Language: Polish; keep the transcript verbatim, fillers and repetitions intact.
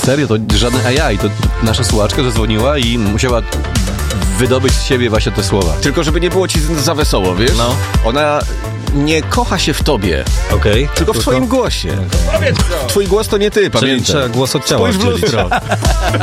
Serio, to żaden A I, to nasza słuchaczka zadzwoniła i musiała wydobyć z siebie właśnie te słowa. Tylko żeby nie było ci za wesoło, wiesz? No. Ona nie kocha się w tobie, Okej. tylko w twoim głosie. Powiedz co. Twój głos to nie ty, Czyli pamiętaj. trzeba głos od ciała Spójrz w oddzielić. lustro.